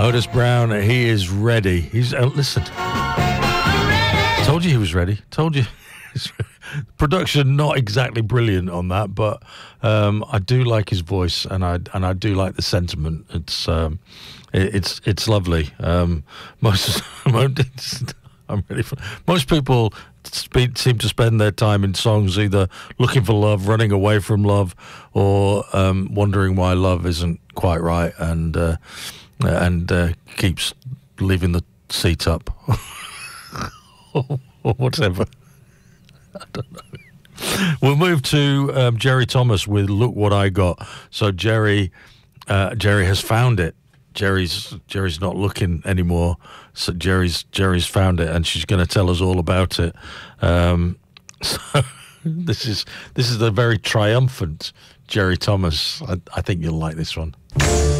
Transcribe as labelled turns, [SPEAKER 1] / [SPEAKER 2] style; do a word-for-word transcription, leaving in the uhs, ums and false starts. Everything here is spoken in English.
[SPEAKER 1] Otis Brown, he is ready. He's uh, listen. Told you he was ready. Told you. Production not exactly brilliant on that, but um, I do like his voice, and I and I do like the sentiment. It's um, it, it's it's lovely. Um, most I'm ready for most people spe- seem to spend their time in songs either looking for love, running away from love, or um, wondering why love isn't quite right, and uh, and uh, keeps leaving the seat up or, or whatever. I don't know. We'll move to um, Jerry Thomas with "Look What I Got." So Jerry, uh, Jerry has found it. Jerry's Jerry's not looking anymore. So Jerry's Jerry's found it, and she's going to tell us all about it. Um, so this is this is a very triumphant Jerry Thomas. I, I think you'll like this one.